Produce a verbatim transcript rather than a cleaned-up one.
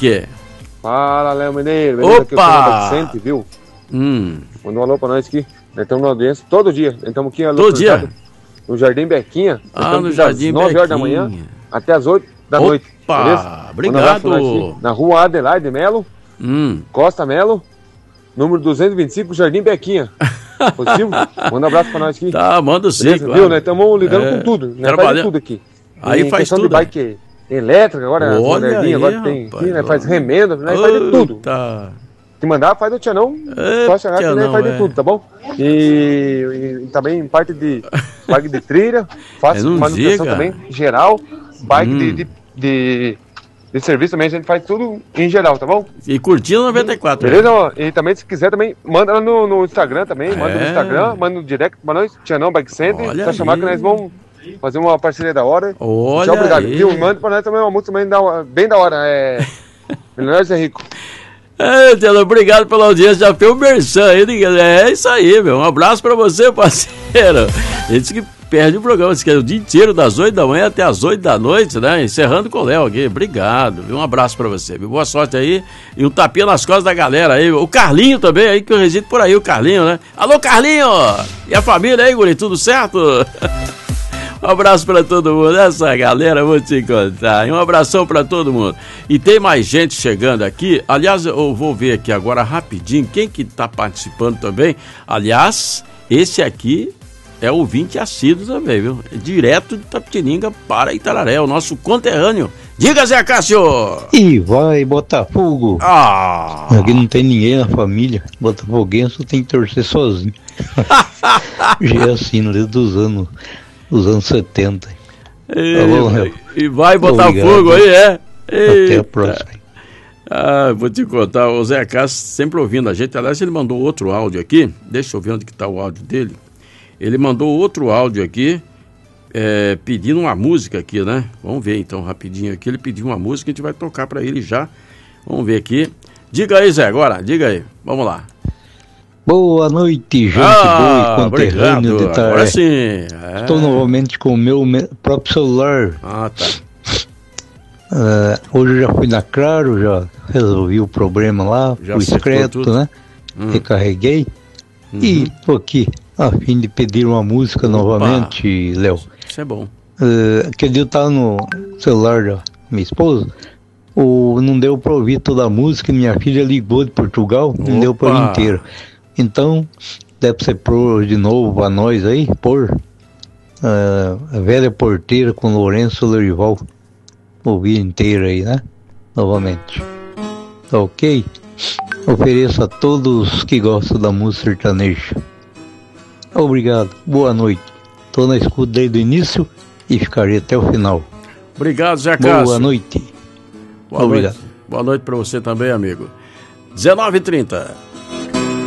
aqui. Fala, Léo Mineiro. Opa! Aqui, o Vicente, viu? Hum. Mandou um alô pra nós aqui. Nós estamos na audiência todo dia. Nós estamos aqui todo dia? No Jardim Bequinha. Nós ah, no Jardim das nove horas da manhã até as oito da Opa, noite. Opa, obrigado. Um na rua Adelaide Melo, hum. Costa Melo, número duzentos e vinte e cinco, Jardim Bequinha. Positivo? Manda um abraço pra nós aqui. Tá, manda sim. Beleza, claro. Viu? Nós estamos lidando é, com tudo. Nós trabalha... fazemos tudo aqui. Aí em faz tudo. De bike elétrica, agora olha aí, agora tem rapaz, aqui, né? Faz remenda, né? Faz de tudo. Tá. Se mandar, faz do Tianão, só chegar aqui, né? Faz de é. tudo, tá bom? E, e também parte de bike de trilha, faço é, manutenção diga. também, geral, bike hum. de, de, de, de serviço também, a gente faz tudo em geral, tá bom? E curtindo noventa e quatro. Beleza? Né? E também, se quiser, também manda no, no Instagram também, é. manda no Instagram, manda no direct pra nós, Tianão Bike Center, pra chamar que nós vamos fazer uma parceria da hora. Olha tchau, obrigado. Aí. Viu? Manda pra nós também uma música também da, bem da hora, é... Milionários é Rico. É, Tianão, obrigado pela audiência, já fez o merchan aí, é isso aí, meu, um abraço pra você, parceiro. Ele disse que perde o programa, disse que é o dia inteiro, das oito da manhã até as oito da noite, né, encerrando com o Léo aqui, obrigado, viu? Um abraço pra você, viu? Boa sorte aí, e um tapinha nas costas da galera aí, o Carlinho também aí, que eu resido por aí, o Carlinho, né, alô Carlinho, e a família aí, guri, tudo certo? Um abraço pra todo mundo, essa galera eu vou te contar, um abração pra todo mundo. E tem mais gente chegando aqui, aliás, eu vou ver aqui agora rapidinho, quem que tá participando também, aliás, esse aqui é ouvinte assíduo também, viu? Direto de Tapetininga para Itararé, o nosso conterrâneo. Diga, Zé Cássio! E vai, Botafogo! Ah! Aqui não tem ninguém na família, botafoguense só tem que torcer sozinho. Já é assim, desde os anos... Dos anos setenta. E, tá bom, e vai botar Obrigado. fogo aí, é? Eita. Até a próxima. Ah, vou te contar, o Zé Cássio sempre ouvindo a gente. Aliás, ele mandou outro áudio aqui. Deixa eu ver onde que tá o áudio dele. Ele mandou outro áudio aqui, é, pedindo uma música aqui, né? Vamos ver então, rapidinho aqui. Ele pediu uma música, a gente vai tocar pra ele já. Vamos ver aqui. Diga aí, Zé, agora, diga aí. Vamos lá. Boa noite, gente ah, boa e conterrâneo de Itararé. Agora sim. É. Estou novamente com o meu próprio celular. Ah, tá. Uh, hoje eu já fui na Claro, já resolvi o problema lá, já o excreto, né? Hum. Recarreguei. Uhum. E tô aqui a fim de pedir uma música Opa. novamente, Léo. Isso é bom. Uh, aquele dia eu tava no celular da minha esposa. O, não deu pra ouvir toda a música, minha filha ligou de Portugal, não Opa. deu pra ouvir inteira. Então, deve ser pôr de novo pra nós aí, pôr uh, a Velha Porteira com Lourenço Lorival, ouvir inteira aí, né? Novamente. Tá ok? Ofereço a todos que gostam da música sertaneja. Obrigado, boa noite. Tô na escuta desde o início e ficarei até o final. Obrigado, Zé Cássio. Boa noite. Boa Obrigado. Noite. Boa noite pra você também, amigo. dezenove e trinta.